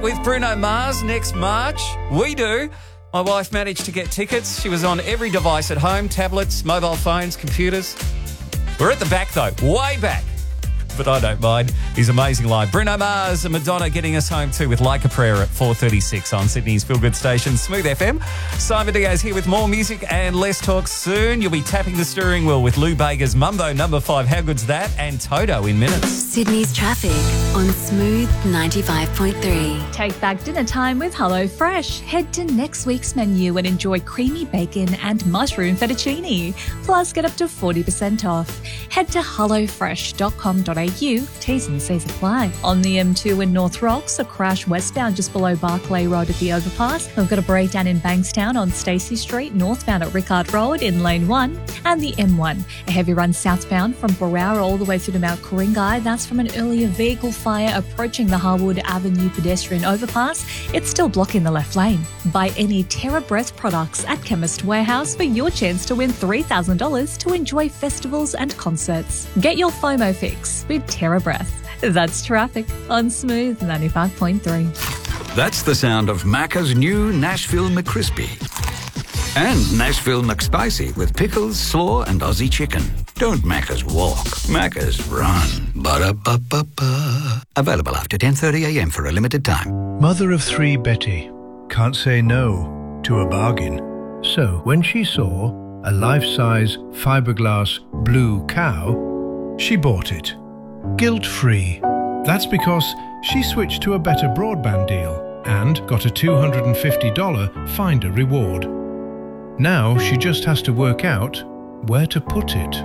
with Bruno Mars next March. We do. My wife managed to get tickets. She was on every device at home, tablets, mobile phones, computers. We're at the back, though, way back. But I don't mind. He's amazing live. Bruno Mars and Madonna getting us home too with Like a Prayer at 4:36 on Sydney's Feel Good station, Smooth FM. Simon Diaz here with more music and less talk soon. You'll be tapping the steering wheel with Lou Bega's Mumbo No. 5. How good's that? And Toto in minutes. Sydney's traffic on Smooth 95.3. Take back dinner time with HelloFresh. Head to next week's menu and enjoy creamy bacon and mushroom fettuccine. Plus, get up to 40% off. Head to hellofresh.com.au. T's and C's apply. On the M2 in North Rocks, a crash westbound just below Barclay Road at the overpass. We've got a breakdown in Bankstown on Stacey Street, northbound at Rickard Road in Lane 1. And the M1, a heavy run southbound from Barrow all the way through to Mount Ku-ring-gai. That's from an earlier vehicle fire approaching the Harwood Avenue pedestrian overpass. It's still blocking the left lane. Buy any Terra Breath products at Chemist Warehouse for your chance to win $3,000 to enjoy festivals and concerts. Get your FOMO fix with Terra Breath. That's traffic on Smooth 95.3. That's the sound of Macca's new Nashville McCrispy. And Nashville McSpicy with pickles, slaw and Aussie chicken. Don't Macca's walk, Macca's run. Ba-da-ba-ba-ba. Available after 10:30am for a limited time. Mother of three Betty can't say no to a bargain. So when she saw a life-size fiberglass blue cow, she bought it. Guilt-free. That's because she switched to a better broadband deal and got a $250 Finder reward. Now she just has to work out where to put it.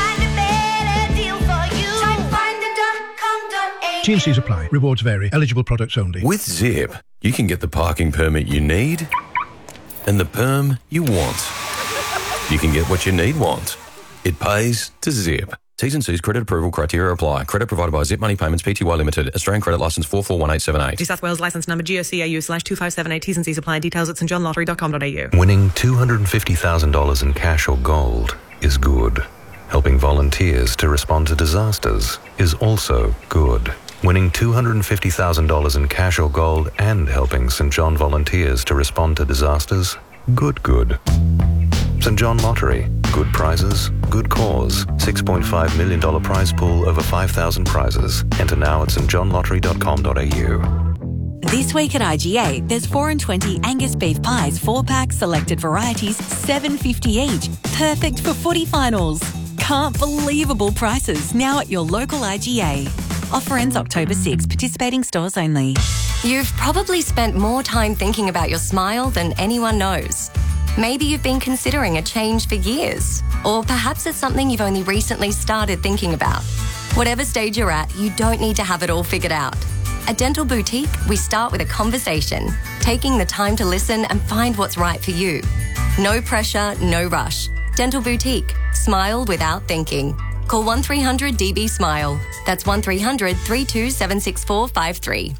T&Cs apply. Rewards vary. Eligible products only. With Zip, you can get the parking permit you need and the perm you want. You can get what you want. It pays to Zip. T's and C's credit approval criteria apply. Credit provided by Zip Money Payments Pty Limited. Australian credit licence 441878. New South Wales licence number GOCAU/2578. T's and C's apply. Details at stjohnlottery.com.au. Winning $250,000 in cash or gold is good. Helping volunteers to respond to disasters is also good. Winning $250,000 in cash or gold and helping St John volunteers to respond to disasters, good. St John Lottery. Good prizes, good cause. $6.5 million prize pool, over 5,000 prizes. Enter now at stjohnlottery.com.au. This week at IGA, there's 4 and 20 Angus beef pies, 4-pack, selected varieties, $7.50 each. Perfect for footy finals. Can't believable prices now at your local IGA. Offer ends October 6. Participating stores only. You've probably spent more time thinking about your smile than anyone knows. Maybe you've been considering a change for years, or perhaps it's something you've only recently started thinking about. Whatever stage you're at, you don't need to have it all figured out. At Dental Boutique, we start with a conversation, taking the time to listen and find what's right for you. No pressure, no rush. Dental Boutique. Smile without thinking. Call 1300 DB Smile. That's 1300 3276453.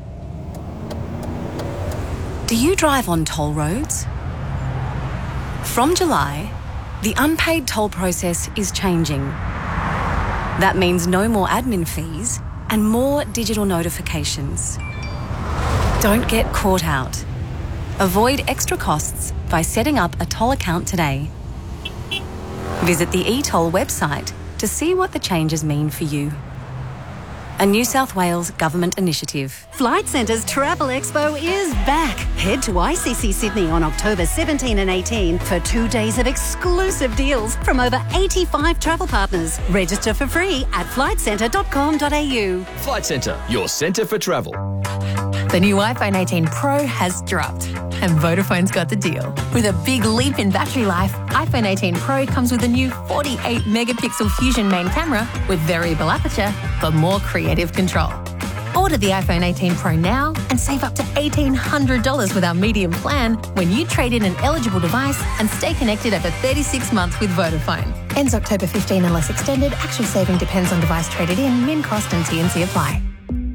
Do you drive on toll roads? From July, the unpaid toll process is changing. That means no more admin fees and more digital notifications. Don't get caught out. Avoid extra costs by setting up a toll account today. Visit the eToll website to see what the changes mean for you. A New South Wales government initiative. Flight Centre's Travel Expo is back. Head to ICC Sydney on October 17 and 18 for 2 days of exclusive deals from over 85 travel partners. Register for free at flightcentre.com.au. Flight Centre, your centre for travel. The new iPhone 18 Pro has dropped, and Vodafone's got the deal. With a big leap in battery life, iPhone 18 Pro comes with a new 48-megapixel Fusion main camera with variable aperture for more creative control. Order the iPhone 18 Pro now and save up to $1,800 with our medium plan when you trade in an eligible device and stay connected over 36 months with Vodafone. Ends October 15 unless extended. Actual saving depends on device traded in, min cost and T&C apply.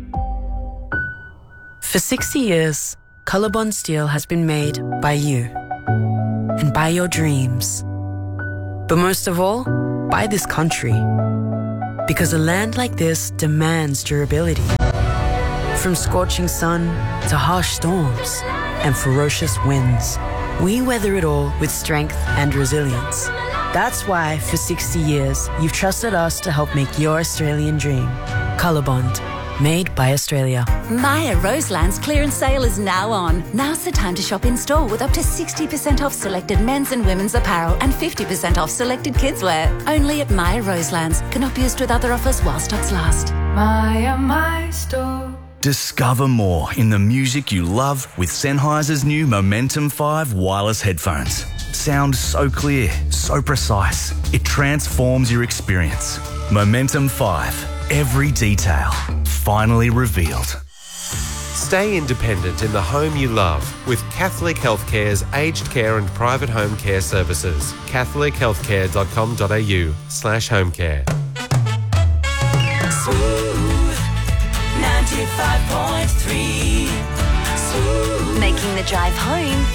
For 60 years, Colorbond Steel has been made by you and by your dreams. But most of all, by this country. Because a land like this demands durability. From scorching sun to harsh storms and ferocious winds, we weather it all with strength and resilience. That's why, for 60 years, you've trusted us to help make your Australian dream. Colorbond, made by Australia. Maya Roseland's clearance sale is now on. Now's the time to shop in store with up to 60% off selected men's and women's apparel and 50% off selected kidswear. Only at Maya Roseland's. Cannot be used with other offers while stocks last. Maya, my store. Discover more in the music you love with Sennheiser's new Momentum 5 wireless headphones. Sound so clear, so precise. It transforms your experience. Momentum 5. Every detail finally revealed. Stay independent in the home you love with Catholic Healthcare's aged care and private home care services. catholichealthcare.com.au/homecare. Smooth 95.3. Smooth. Making the drive home